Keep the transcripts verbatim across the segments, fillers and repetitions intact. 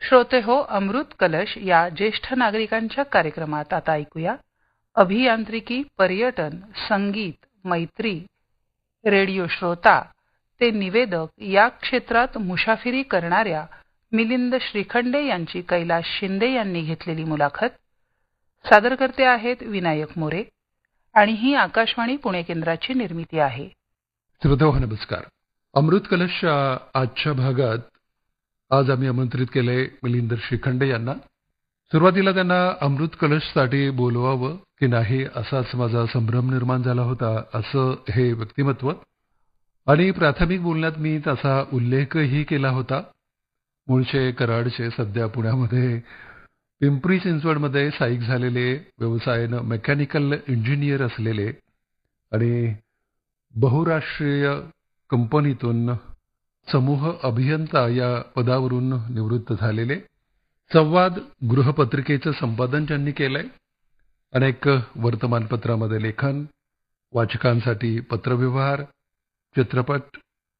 श्रोते हो, अमृत कलश या ज्येष्ठ नागरिकांच्या कार्यक्रमात आता ऐकूया अभियांत्रिकी, पर्यटन, संगीत, मैत्री, रेडिओ श्रोता ते निवेदक या क्षेत्रात मुसाफिरी करणाऱ्या मिलिंद श्रीखंडे यांची कैलास शिंदे यांनी घेतलेली मुलाखत. सादरकर्ते आहेत विनायक मोरे आणि ही आकाशवाणी पुणे केंद्राची निर्मिती आहे. श्रोते हो, नमस्कार. अमृत कलशच्या आजच्या भागात आज आम्ही आमंत्रित केले मिलिंद श्रीखंडे यांना. सुरुवातीला त्यांना अमृत कलशसाठी बोलवावं की नाही असाच माझा संभ्रम निर्माण झाला होता. असं हे व्यक्तिमत्व आणि प्राथमिक बोलण्यात मी त्याचा उल्लेखही केला होता. मूळचे कराडचे, सध्या पुण्यामध्ये पिंपरी चिंचवडमध्ये स्थायिक झालेले, व्यवसायानं मेकॅनिकल इंजिनियर असलेले आणि बहुराष्ट्रीय कंपनीतून समूह अभियंता या पदावरून निवृत्त झालेले. संवाद गृहपत्रिकेचं संपादन त्यांनी केलंय. अनेक वर्तमानपत्रामध्ये लेखन, वाचकांसाठी पत्रव्यवहार, चित्रपट,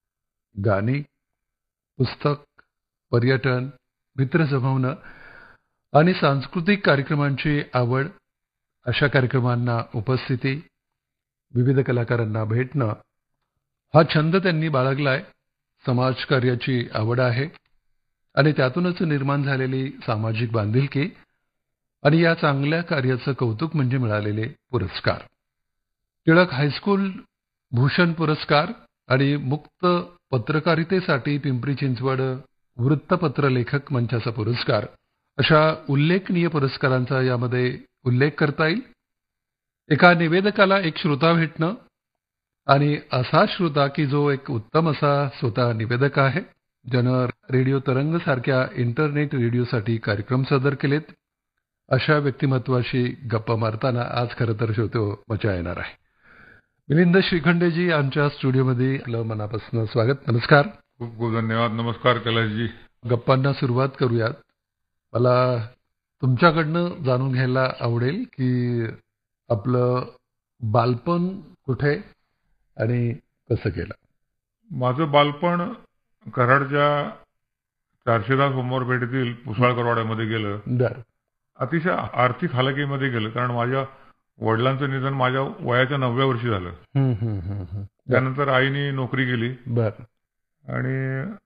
गाणी, पुस्तक, पर्यटन, मित्र जमवणं आणि सांस्कृतिक कार्यक्रमांची आवड, अशा कार्यक्रमांना उपस्थिती, विविध कलाकारांना भेटणं हा छंद त्यांनी बाळगलाय. समाजकार्याची आवड आहे आणि त्यातूनच निर्माण झालेली सामाजिक बांधिलकी आणि या चांगल्या कार्याचं कौतुक म्हणजे मिळालेले पुरस्कार. टिळक हायस्कूल भूषण पुरस्कार आणि मुक्त पत्रकारितेसाठी पिंपरी चिंचवड वृत्तपत्र लेखक मंचाचा पुरस्कार, अशा उल्लेखनीय पुरस्कारांचा यामध्ये उल्लेख करता येईल. एका निवेदकाला एक श्रोता भेटणं आणि असा श्रोता की जो एक उत्तम असा स्वतः निवेदक आहे, ज्यानं रेडिओ तरंग सारख्या इंटरनेट रेडिओसाठी कार्यक्रम सादर केलेत, अशा व्यक्तिमत्वाशी गप्पा मारताना आज खरं तर श्रोते मजा येणार आहे. मिलिंद श्रीखंडेजी आमच्या स्टुडिओमध्ये आपलं मनापासून स्वागत. नमस्कार. खूप खूप धन्यवाद. नमस्कार कैलासजी. गप्पांना सुरुवात करूयात. मला तुमच्याकडनं जाणून घ्यायला आवडेल की आपलं बालपण कुठे आणि कसं केलं? माझं बालपण कराडच्या चारशेदा समोर पेठेतील पुसाळकरवाड्यामध्ये गेलं. बर. अतिशय आर्थिक हालाकीमध्ये गेलं, कारण माझ्या वडिलांचं निधन माझ्या वयाच्या नवव्या वर्षी झालं. त्यानंतर आईने नोकरी केली बर आणि